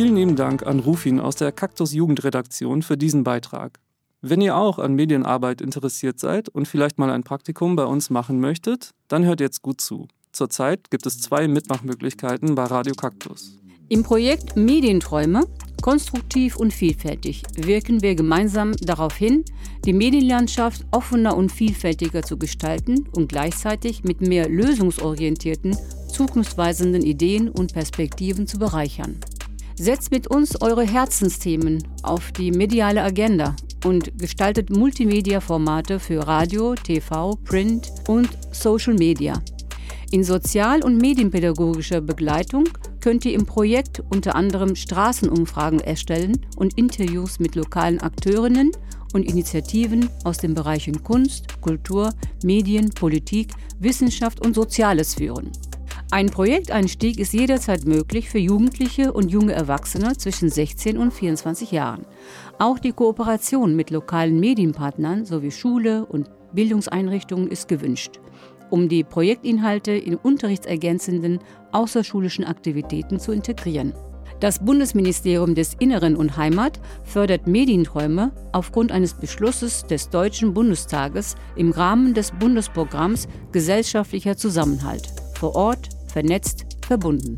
Vielen lieben Dank an Rufin aus der Kaktus Jugendredaktion für diesen Beitrag. Wenn ihr auch an Medienarbeit interessiert seid und vielleicht mal ein Praktikum bei uns machen möchtet, dann hört jetzt gut zu. Zurzeit gibt es 2 Mitmachmöglichkeiten bei Radio Kaktus. Im Projekt Medienträume, konstruktiv und vielfältig, wirken wir gemeinsam darauf hin, die Medienlandschaft offener und vielfältiger zu gestalten und gleichzeitig mit mehr lösungsorientierten, zukunftsweisenden Ideen und Perspektiven zu bereichern. Setzt mit uns eure Herzensthemen auf die mediale Agenda und gestaltet Multimedia-Formate für Radio, TV, Print und Social Media. In sozial- und medienpädagogischer Begleitung könnt ihr im Projekt unter anderem Straßenumfragen erstellen und Interviews mit lokalen Akteurinnen und Initiativen aus den Bereichen Kunst, Kultur, Medien, Politik, Wissenschaft und Soziales führen. Ein Projekteinstieg ist jederzeit möglich für Jugendliche und junge Erwachsene zwischen 16 und 24 Jahren. Auch die Kooperation mit lokalen Medienpartnern sowie Schule und Bildungseinrichtungen ist gewünscht, um die Projektinhalte in unterrichtsergänzenden außerschulischen Aktivitäten zu integrieren. Das Bundesministerium des Inneren und Heimat fördert Medienträume aufgrund eines Beschlusses des Deutschen Bundestages im Rahmen des Bundesprogramms Gesellschaftlicher Zusammenhalt. Vor Ort, vernetzt, verbunden.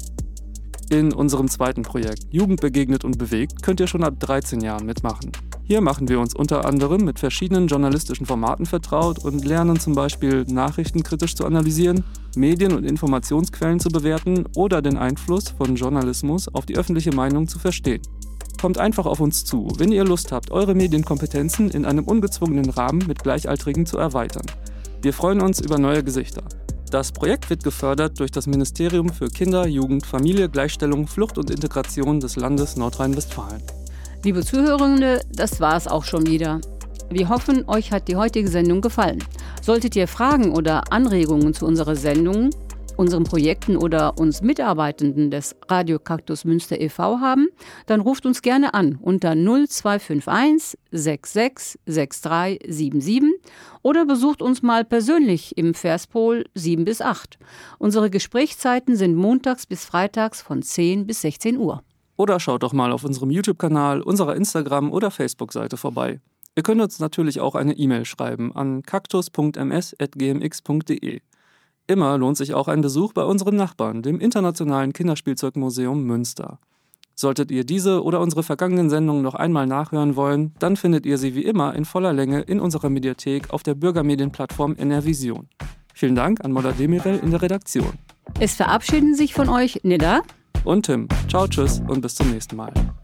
In unserem zweiten Projekt Jugend begegnet und bewegt könnt ihr schon ab 13 Jahren mitmachen. Hier machen wir uns unter anderem mit verschiedenen journalistischen Formaten vertraut und lernen zum Beispiel Nachrichten kritisch zu analysieren, Medien- und Informationsquellen zu bewerten oder den Einfluss von Journalismus auf die öffentliche Meinung zu verstehen. Kommt einfach auf uns zu, wenn ihr Lust habt, eure Medienkompetenzen in einem ungezwungenen Rahmen mit Gleichaltrigen zu erweitern. Wir freuen uns über neue Gesichter. Das Projekt wird gefördert durch das Ministerium für Kinder, Jugend, Familie, Gleichstellung, Flucht und Integration des Landes Nordrhein-Westfalen. Liebe Zuhörende, das war es auch schon wieder. Wir hoffen, euch hat die heutige Sendung gefallen. Solltet ihr Fragen oder Anregungen zu unserer Sendung, unseren Projekten oder uns Mitarbeitenden des Radio Kaktus Münster e.V. haben, dann ruft uns gerne an unter 0251 66 63 77 oder besucht uns mal persönlich im Verspol 7 bis 8. Unsere Gesprächszeiten sind montags bis freitags von 10 bis 16 Uhr. Oder schaut doch mal auf unserem YouTube-Kanal, unserer Instagram- oder Facebook-Seite vorbei. Ihr könnt uns natürlich auch eine E-Mail schreiben an kaktus.ms@gmx.de. Immer lohnt sich auch ein Besuch bei unserem Nachbarn, dem Internationalen Kinderspielzeugmuseum Münster. Solltet ihr diese oder unsere vergangenen Sendungen noch einmal nachhören wollen, dann findet ihr sie wie immer in voller Länge in unserer Mediathek auf der Bürgermedienplattform NRVision. Vielen Dank an Molla Demirel in der Redaktion. Es verabschieden sich von euch Nida und Tim. Ciao, tschüss und bis zum nächsten Mal.